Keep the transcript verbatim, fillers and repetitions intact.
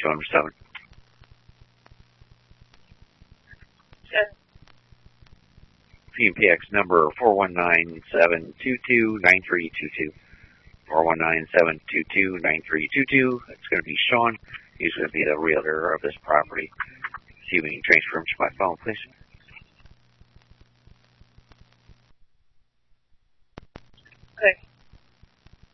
show number seven. P M P X number four one nine seven two two nine three two two. four one nine seven two two nine three two two. It's going to be Sean. He's going to be the realtor of this property. See if we can transfer him to my phone, please.